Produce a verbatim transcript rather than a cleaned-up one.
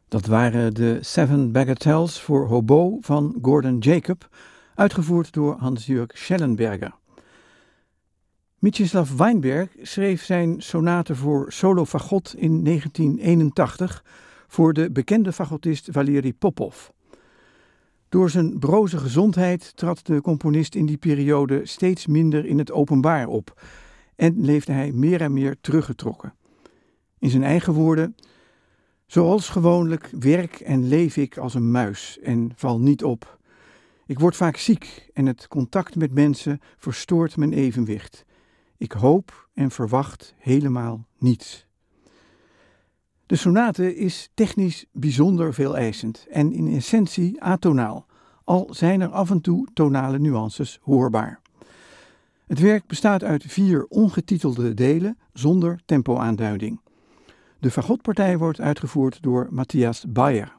Dat waren de Seven Bagatelles voor hobo van Gordon Jacob, uitgevoerd door Hans-Jürg Schellenberger. Mieczyslaw Weinberg schreef zijn sonate voor solo fagot in negentien eenentachtig voor de bekende fagotist Valery Popov. Door zijn broze gezondheid trad de componist in die periode steeds minder in het openbaar op en leefde hij meer en meer teruggetrokken. In zijn eigen woorden: zoals gewoonlijk werk en leef ik als een muis en val niet op. Ik word vaak ziek en het contact met mensen verstoort mijn evenwicht. Ik hoop en verwacht helemaal niets. De sonate is technisch bijzonder veeleisend en in essentie atonaal, al zijn er af en toe tonale nuances hoorbaar. Het werk bestaat uit vier ongetitelde delen zonder tempoaanduiding. De fagotpartij wordt uitgevoerd door Matthias Bayer.